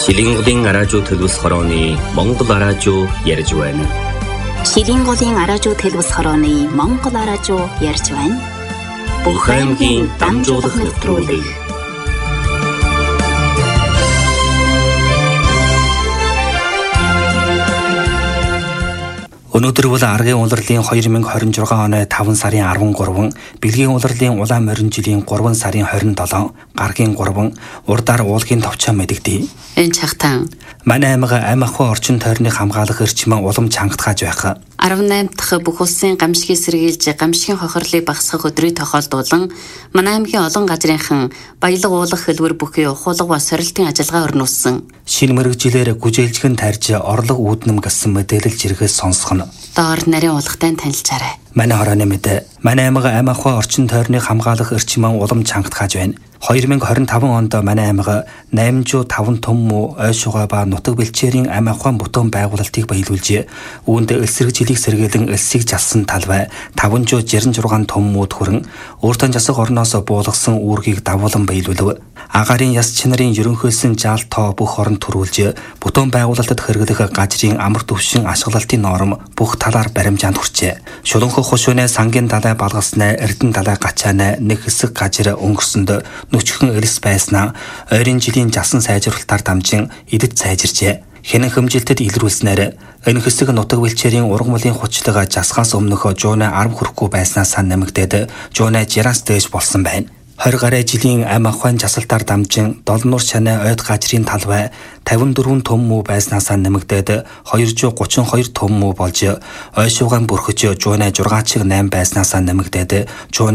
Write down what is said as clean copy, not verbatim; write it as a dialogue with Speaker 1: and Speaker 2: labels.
Speaker 1: Шилинголын араажуу төлөвс хорооны Монгол араажуу ярьж байна.
Speaker 2: Шилинголын араажуу төлөвс хорооны Монгол араажуу ярьж байна.
Speaker 1: Бүх аймгийн дамжуулах нэвтрүүлэг. Өнөөдөр бол аргын улирлын 2026 оны 5 сарын 13, бэлгийн улирлын улаан морин жилийн 3 сарын 27, гаргийн 3, урдаар уулгийн товчоо мэдэгдэв.
Speaker 2: Энэ чагтаан
Speaker 1: манай аймаг ахуй орчин тойрныг хамгаалах эрчим улам чангатгааж байх.
Speaker 2: 18 дахь бүх улсын гамшигыг сэргийлж гамшигын хохирлыг багасгах өдрийг тохиолдуулан манай аймгийн олон газрынхан баялаг уулах хэлбэр бүхий ухуулга ба сорилтын ажиллагаа өрнүүлсэн.
Speaker 1: Шинэ мэрэгжилээр гүжээлжгэн тарьж орлого үүднэм гэсэн мэдээлэл жиргээс сонсгоно.
Speaker 2: Доор нарийн уулгатай танилцаарай.
Speaker 1: Манай хорооны мэдээ. Манай аймаг ахуй орчин тойрныг хамгаалах эрчим улам чангатгааж байна. 2025 онд манай аймаг 805 том муу ойшугай ба нутаг бэлчээрийн ахуйн бүтээн байгуулалтыг баялуулж, үүнд элсрэг жилийг сэргээлэн элсийг жалсан талбай 566 том мууд хүрэн өөртөө засаг орноос буулгасан үүргийг давуулан баялуулв. Агаарын яс чинарын ерөнхийлсөн жаал тоо бүх орон төрүүлж, бүтээн байгуулалтад хэрэглэх газрын амар түвшин ашиглалтын норм бүх талаар баримжаанд хүрчээ. Шуланхах хушууны сангийн далай балгаснаа эрдэн далай гачаана нэг хэсэг газар өнгөрсөнд нүчгэн элс байснаа ойрын жилийн жасан сайжруулалтаар дамжин идэд сайжирчээ. Хэнэн хэмжилтэд илрүүлснээр энэ хэсэг нутаг бэлчээрийн ургамлын хучлага жасгаас өмнөх жууны 10 хүрэхгүй байснаас нэмэгдээд жууны 60-аас дээш болсон байна. 20 гаруй жилийн ахуйн жасалтаар дамжин долнуур шанаа ойд газрын талбай 54 том муу байснаас нэмэгдээд 232 том муу болж ойшуугаан бүрхэж жууны 6-8 байснаас нэмэгдээд